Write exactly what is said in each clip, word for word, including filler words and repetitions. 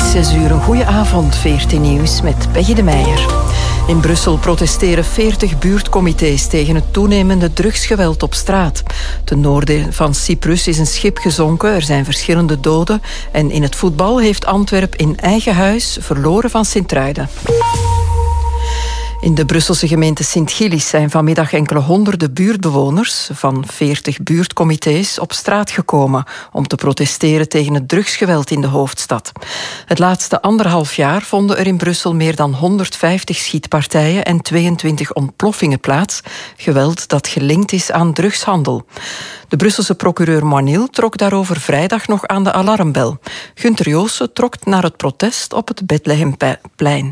is zes uur. Een goede avond, V R T Nieuws met Peggy de Meijer. In Brussel protesteren veertig buurtcomité's tegen het toenemende drugsgeweld op straat. Ten noorden van Cyprus is een schip gezonken, er zijn verschillende doden. En in het voetbal heeft Antwerpen in eigen huis verloren van Sint-Truiden. In de Brusselse gemeente Sint-Gillis zijn vanmiddag enkele honderden buurtbewoners van veertig buurtcomité's op straat gekomen om te protesteren tegen het drugsgeweld in de hoofdstad. Het laatste anderhalf jaar vonden er in Brussel meer dan honderdvijftig schietpartijen en tweeëntwintig ontploffingen plaats. Geweld dat gelinkt is aan drugshandel. De Brusselse procureur Moinil trok daarover vrijdag nog aan de alarmbel. Gunther Joossen trok naar het protest op het Bethlehemplein.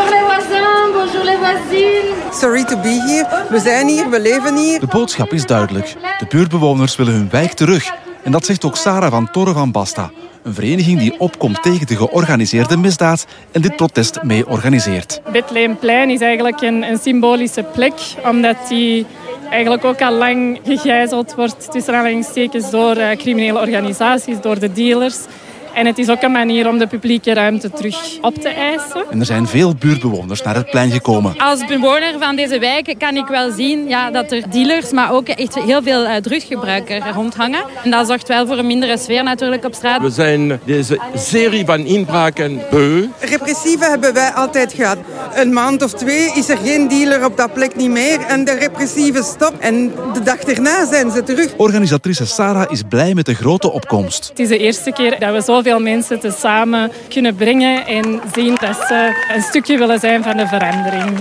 Sorry to be here. We zijn hier, we leven hier. De boodschap is duidelijk. De buurtbewoners willen hun wijk terug. En dat zegt ook Sarah van Torre van Basta. Een vereniging die opkomt tegen de georganiseerde misdaad en dit protest mee organiseert. Bethlehemplein is eigenlijk een, een symbolische plek, omdat die eigenlijk ook al lang gegijzeld wordt tussen aanhalingstekens door uh, criminele organisaties, door de dealers. En het is ook een manier om de publieke ruimte terug op te eisen. En er zijn veel buurtbewoners naar het plein gekomen. Als bewoner van deze wijk kan ik wel zien ja, dat er dealers, maar ook echt heel veel uh, drugsgebruikers rondhangen. En dat zorgt wel voor een mindere sfeer natuurlijk op straat. We zijn deze serie van inbraken beu. Repressieve hebben wij altijd gehad. Een maand of twee is er geen dealer op dat plek niet meer en de repressieve stopt. En de dag erna zijn ze terug. Organisatrice Sarah is blij met de grote opkomst. Het is de eerste keer dat we zo veel mensen tezamen kunnen brengen en zien dat ze een stukje willen zijn van de verandering.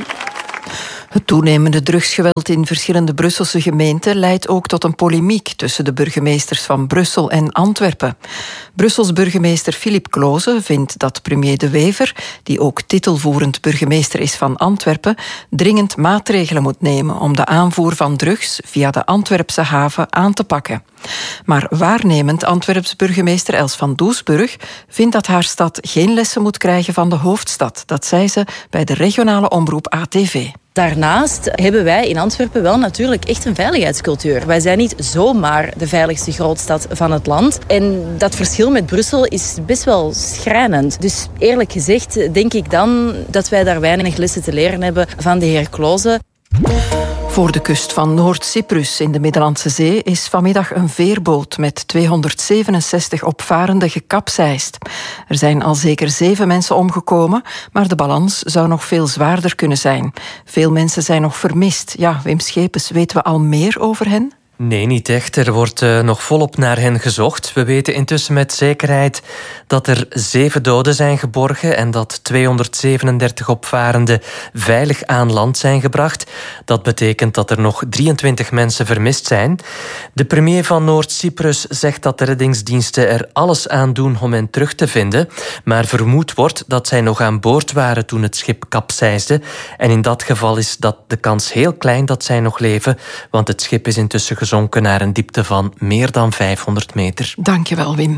Het toenemende drugsgeweld in verschillende Brusselse gemeenten leidt ook tot een polemiek tussen de burgemeesters van Brussel en Antwerpen. Brussels burgemeester Philippe Kloze vindt dat premier De Wever, die ook titelvoerend burgemeester is van Antwerpen, dringend maatregelen moet nemen om de aanvoer van drugs via de Antwerpse haven aan te pakken. Maar waarnemend Antwerps burgemeester Els van Doesburg vindt dat haar stad geen lessen moet krijgen van de hoofdstad. Dat zei ze bij de regionale omroep A T V. Daarnaast hebben wij in Antwerpen wel natuurlijk echt een veiligheidscultuur. Wij zijn niet zomaar de veiligste grootstad van het land. En dat verschil met Brussel is best wel schrijnend. Dus eerlijk gezegd denk ik dan dat wij daar weinig lessen te leren hebben van de heer Kloze. Voor de kust van Noord-Cyprus in de Middellandse Zee is vanmiddag een veerboot met tweehonderdzevenenzestig opvarenden gekapseist. Er zijn al zeker zeven mensen omgekomen, maar de balans zou nog veel zwaarder kunnen zijn. Veel mensen zijn nog vermist. Ja, Wim Schepens, weten we al meer over hen? Nee, niet echt. Er wordt uh, nog volop naar hen gezocht. We weten intussen met zekerheid dat er zeven doden zijn geborgen en dat tweehonderdzevenendertig opvarenden veilig aan land zijn gebracht. Dat betekent dat er nog drieëntwintig mensen vermist zijn. De premier van Noord-Cyprus zegt dat de reddingsdiensten er alles aan doen om hen terug te vinden, maar vermoed wordt dat zij nog aan boord waren toen het schip kapseisde. En in dat geval is dat de kans heel klein dat zij nog leven, want het schip is intussen gezonken naar een diepte van meer dan vijfhonderd meter. Dankjewel, Wim.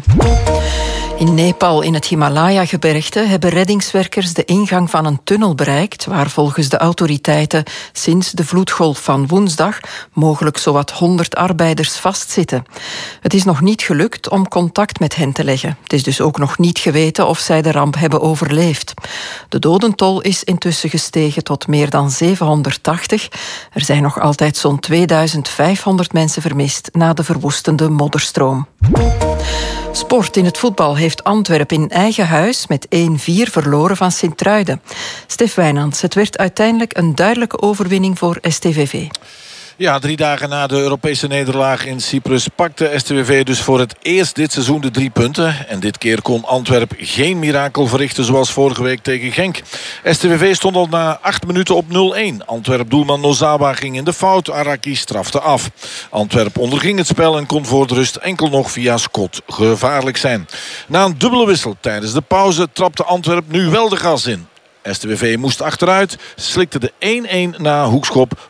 In Nepal, in het Himalaya-gebergte, hebben reddingswerkers de ingang van een tunnel bereikt, waar volgens de autoriteiten sinds de vloedgolf van woensdag mogelijk zowat honderd arbeiders vastzitten. Het is nog niet gelukt om contact met hen te leggen. Het is dus ook nog niet geweten of zij de ramp hebben overleefd. De dodentol is intussen gestegen tot meer dan zevenhonderdtachtig. Er zijn nog altijd zo'n tweeduizend vijfhonderd mensen vermist na de verwoestende modderstroom. Sport in het voetbal heeft Antwerpen in eigen huis met één vier verloren van Sint-Truiden. Stef Wijnands, het werd uiteindelijk een duidelijke overwinning voor S T V V. Ja, drie dagen na de Europese nederlaag in Cyprus pakte S T V V dus voor het eerst dit seizoen de drie punten. En dit keer kon Antwerpen geen mirakel verrichten zoals vorige week tegen Genk. S T V V stond al na acht minuten op nul-één. Antwerp-doelman Nozawa ging in de fout. Araki strafte af. Antwerp onderging het spel en kon voor de rust enkel nog via Scott gevaarlijk zijn. Na een dubbele wissel tijdens de pauze trapte Antwerp nu wel de gas in. S T V V moest achteruit, slikte de één-één na hoekschop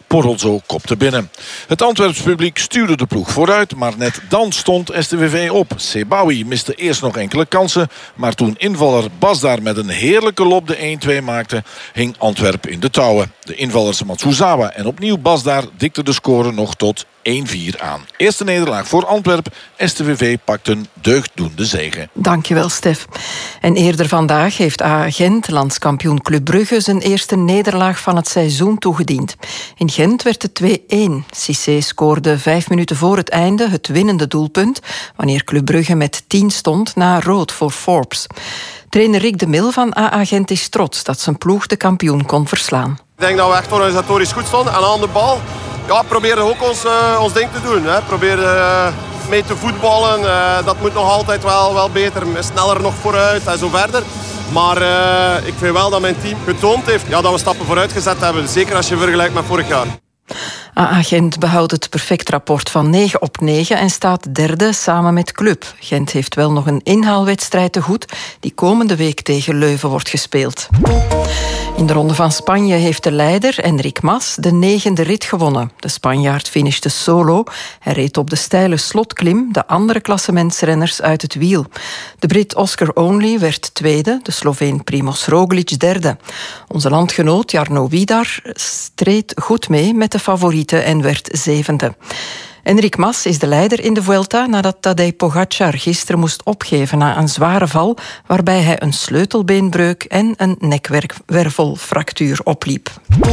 Porolzo kopte binnen. Het Antwerps publiek stuurde de ploeg vooruit, maar net dan stond S T V V op. Sebawi miste eerst nog enkele kansen, maar toen invaller Basdar met een heerlijke lop de een-twee maakte, hing Antwerp in de touwen. De invallers Matsuzawa en opnieuw Basdar dikte de score nog tot één vier aan. Eerste nederlaag voor Antwerp. S T V V pakt een deugddoende zege. Dankjewel, Stef. En eerder vandaag heeft A A Gent, landskampioen Club Brugge, zijn eerste nederlaag van het seizoen toegediend. In Gent werd het twee-één. Cissé scoorde vijf minuten voor het einde het winnende doelpunt, wanneer Club Brugge met tien stond na rood voor Forbes. Trainer Rick de Mil van A A Gent is trots dat zijn ploeg de kampioen kon verslaan. Ik denk dat we echt organisatorisch goed stonden en aan de bal. Ja, proberen ook ons, uh, ons ding te doen. Hè. Proberen uh, mee te voetballen. Uh, dat moet nog altijd wel, wel beter. Sneller nog vooruit en zo verder. Maar uh, ik vind wel dat mijn team getoond heeft ja, dat we stappen vooruit gezet hebben. Zeker als je vergelijkt met vorig jaar. A A Gent behoudt het perfect rapport van negen op negen en staat derde samen met Club. Gent heeft wel nog een inhaalwedstrijd te goed die komende week tegen Leuven wordt gespeeld. In de Ronde van Spanje heeft de leider, Enric Mas, de negende rit gewonnen. De Spanjaard finishte solo. Hij reed op de steile slotklim de andere klassementsrenners uit het wiel. De Brit Oscar Onley werd tweede, de Sloveen Primoz Roglic derde. Onze landgenoot Jarno Vidar streed goed mee met de favorieten en werd zevende. Enric Mas is de leider in de Vuelta nadat Tadej Pogacar gisteren moest opgeven na een zware val waarbij hij een sleutelbeenbreuk en een nekwervelfractuur opliep.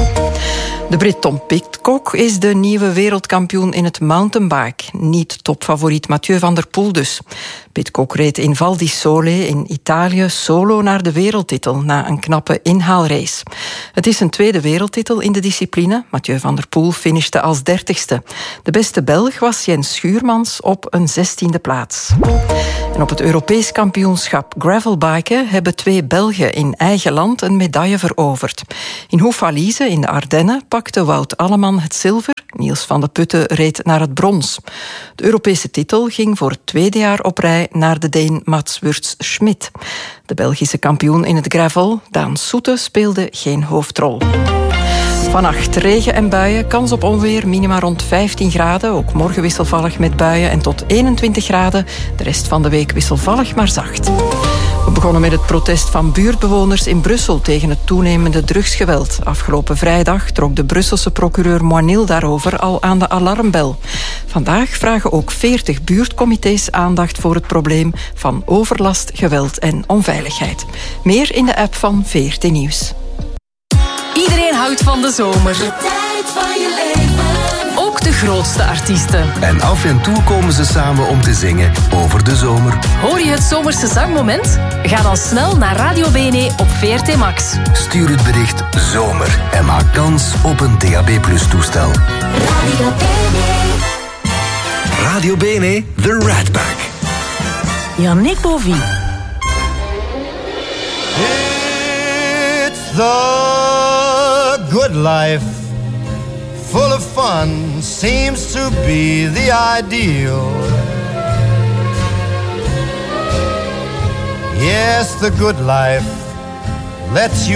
De Brit Tom Pidcock is de nieuwe wereldkampioen in het mountainbike. Niet topfavoriet Mathieu van der Poel dus. Pidcock reed in Val di Sole in Italië solo naar de wereldtitel na een knappe inhaalrace. Het is een tweede wereldtitel in de discipline. Mathieu van der Poel finishte als dertigste. De beste Belg was Jens Schuurmans op een zestiende plaats. En op het Europees kampioenschap gravelbiken hebben twee Belgen in eigen land een medaille veroverd. In Houffalize in de Ardennen pakte Wout Alleman het zilver. Niels van de Putten reed naar het brons. De Europese titel ging voor het tweede jaar op rij naar de Deen Mats Wurts-Schmidt. De Belgische kampioen in het gravel, Daan Soete, speelde geen hoofdrol. Vannacht regen en buien, kans op onweer, minima rond vijftien graden. Ook morgen wisselvallig met buien en tot eenentwintig graden. De rest van de week wisselvallig, maar zacht. We begonnen met het protest van buurtbewoners in Brussel tegen het toenemende drugsgeweld. Afgelopen vrijdag trok de Brusselse procureur Moinil daarover al aan de alarmbel. Vandaag vragen ook veertig buurtcomité's aandacht voor het probleem van overlast, geweld en onveiligheid. Meer in de app van V R T Nieuws. Iedereen houdt van de zomer. De tijd van je leven. Ook de grootste artiesten. En af en toe komen ze samen om te zingen over de zomer. Hoor je het zomerse zangmoment? Ga dan snel naar Radio B N E op V R T Max. Stuur het bericht zomer en maak kans op een D A B plus toestel. Radio B N E. Radio B N E, The Rat Pack. Yannick Bovie. It's the good life. Full of fun seems to be the ideal. Yes, the good life lets you